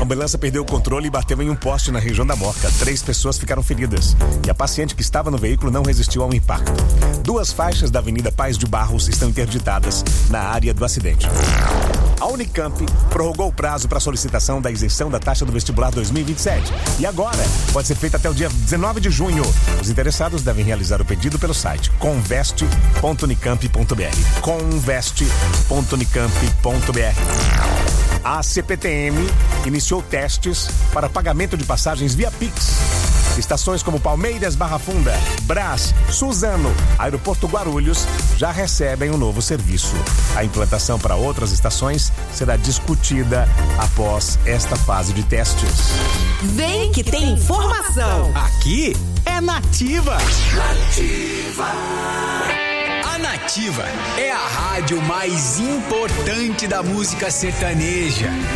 ambulância perdeu o controle e bateu em um poste na região da Moca. 3 pessoas ficaram feridas e a paciente que estava no veículo não resistiu ao impacto. 2 faixas da Avenida Paz de Barros estão interditadas na área do acidente. A Unicamp prorrogou o prazo para solicitação da isenção da taxa do vestibular 2027 e agora pode ser feita até o dia 19 de junho. Os interessados devem realizar o pedido pelo site conveste.unicamp.br. conveste.unicamp.br. A CPTM iniciou testes para pagamento de passagens via Pix. Estações como Palmeiras, Barra Funda, Brás, Suzano, Aeroporto Guarulhos já recebem um novo serviço. A implantação para outras estações será discutida após esta fase de testes. Vem que tem informação. Aqui é Nativa. Nativa. A Nativa é a rádio mais importante da música sertaneja.